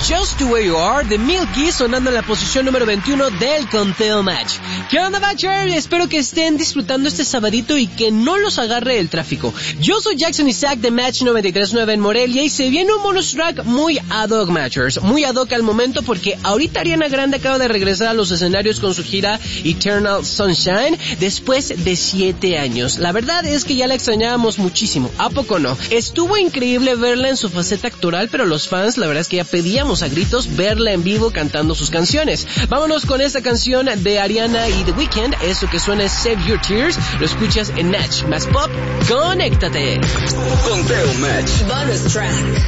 Just the Way You Are de Milky, sonando en la posición número 21 del Conteo Match. ¿Qué onda, Matcher? Espero que estén disfrutando este sabadito y que no los agarre el tráfico. Yo soy Jackson Isaac de Match 93.9 en Morelia y se viene un bonus track muy ad hoc, Matchers. Muy ad hoc al momento porque ahorita Ariana Grande acaba de regresar a los escenarios con su gira Eternal Sunshine después de 7 años. La verdad es que ya la extrañábamos muchísimo, ¿a poco no? Estuvo increíble verla en su faceta actoral, pero los fans, la verdad es que ya pedíamos a gritos verla en vivo cantando sus canciones. Vámonos con esta canción de Ariana y The Weeknd. Esto que suena es Save Your Tears. Lo escuchas en Match más Pop. ¡Conéctate! Conteo Match. Bonus track.